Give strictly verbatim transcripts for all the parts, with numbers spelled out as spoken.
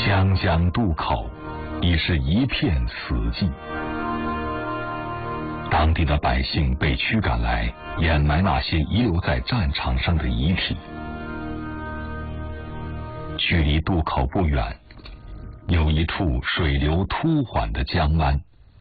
湘江渡口已是一片死寂，当地的百姓被驱赶来掩埋那些遗留在战场上的遗体。距离渡口不远，有一处水流突缓的江湾，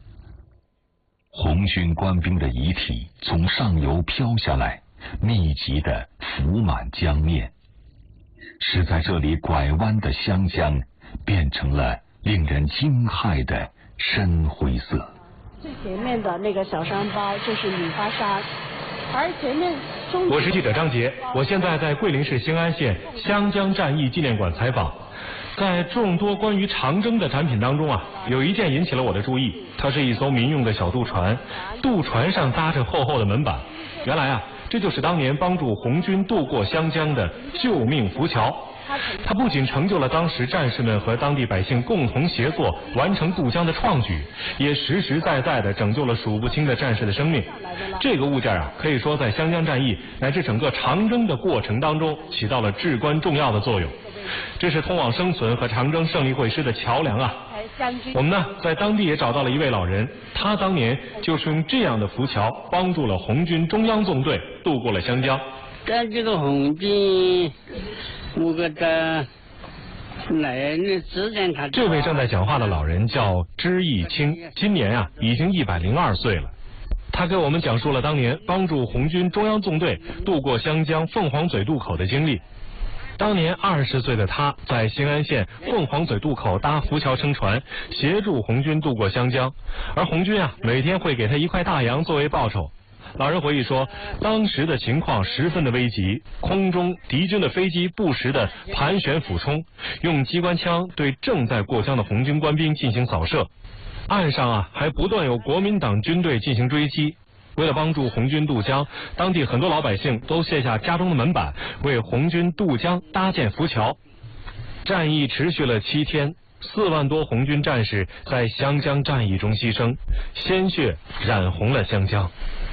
红军官兵的遗体从上游飘下来，密集地浮满江面，使在这里拐弯的湘江变成了令人惊骇的深灰色。 最前面的那个小山包就是女发山，而前面中我是记者张杰，我现在在桂林市兴安县湘江战役纪念馆采访。在众多关于长征的展品当中啊，有一件引起了我的注意，它是一艘民用的小渡船，渡船上搭着厚厚的门板。原来啊，这就是当年帮助红军渡过湘江的救命浮桥。它不仅成就了当时战士们和当地百姓共同协作完成渡江的创举，也实实在在地拯救了数不清的战士的生命。这个物件啊，可以说在湘江战役乃至整个长征的过程当中起到了至关重要的作用。这是通往生存和长征胜利会师的桥梁啊！我们呢，在当地也找到了一位老人，他当年就是用这样的浮桥帮助了红军中央纵队渡过了湘江。 在这个红军，我觉得来人之前他这位正在讲话的老人叫支义清，今年啊已经一百零二岁了。他给我们讲述了当年帮助红军中央纵队渡过湘江凤凰嘴渡口的经历。当年二十岁的他在兴安县凤凰嘴渡口搭浮桥撑船，协助红军渡过湘江，而红军啊每天会给他一块大洋作为报酬。老人回忆说，当时的情况十分的危急，空中敌军的飞机不时的盘旋俯冲，用机关枪对正在过江的红军官兵进行扫射，岸上啊还不断有国民党军队进行追击。为了帮助红军渡江，当地很多老百姓都卸下家中的门板，为红军渡江搭建浮桥。战役持续了七天，四万多红军战士在湘江战役中牺牲，鲜血染红了湘江。